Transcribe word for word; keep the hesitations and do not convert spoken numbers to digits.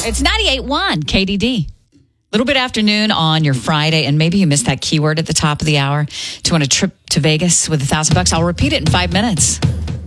It's ninety-eight point one K D D. Little bit afternoon on your Friday, and maybe you missed that keyword at the top of the hour. To want a trip to Vegas with a thousand bucks? I'll repeat it in five minutes.